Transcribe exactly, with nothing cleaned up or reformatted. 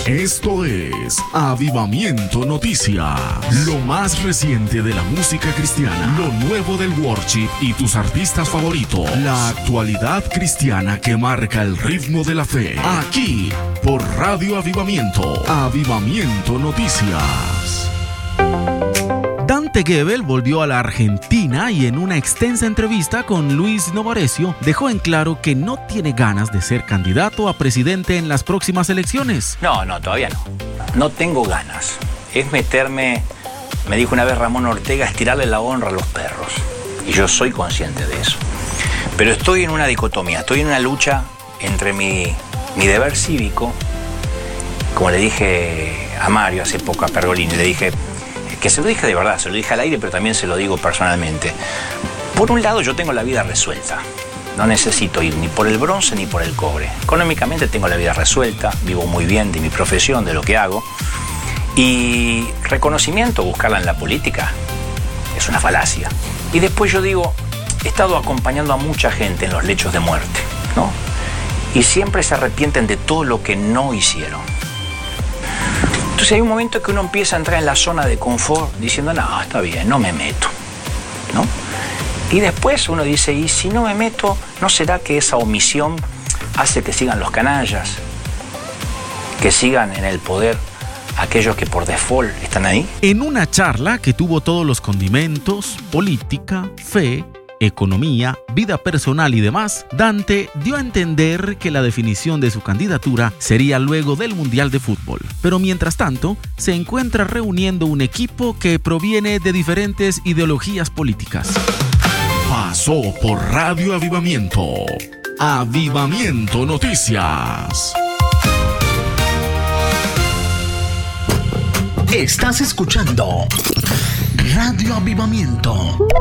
Esto es Avivamiento Noticias. Lo más reciente de la música cristiana, lo nuevo del worship y tus artistas favoritos. La actualidad cristiana que marca el ritmo de la fe. Aquí, por Radio Avivamiento. Avivamiento Noticias. Dante Gebel volvió a la Argentina y en una extensa entrevista con Luis Novarecio dejó en claro que no tiene ganas de ser candidato a presidente en las próximas elecciones. No, no, todavía no. No tengo ganas. Es meterme, me dijo una vez Ramón Ortega, estirarle la honra a los perros. Y yo soy consciente de eso. Pero estoy en una dicotomía, estoy en una lucha entre mi, mi deber cívico, como le dije a Mario hace poco, a Pergolini, le dije... que se lo dije de verdad, se lo dije al aire, pero también se lo digo personalmente. Por un lado, yo tengo la vida resuelta. No necesito ir ni por el bronce ni por el cobre. Económicamente tengo la vida resuelta, vivo muy bien de mi profesión, de lo que hago. Y reconocimiento, buscarla en la política, es una falacia. Y después yo digo, he estado acompañando a mucha gente en los lechos de muerte, ¿no? Y siempre se arrepienten de todo lo que no hicieron. Entonces hay un momento que uno empieza a entrar en la zona de confort diciendo, no, está bien, no me meto, ¿no? Y después uno dice, ¿y si no me meto, no será que esa omisión hace que sigan los canallas? Que sigan en el poder aquellos que por default están ahí. En una charla que tuvo todos los condimentos, política, fe, economía, vida personal y demás, Dante dio a entender que la definición de su candidatura sería luego del Mundial de Fútbol. Pero mientras tanto, se encuentra reuniendo un equipo que proviene de diferentes ideologías políticas. Pasó por Radio Avivamiento. Avivamiento Noticias. Estás escuchando Radio Avivamiento.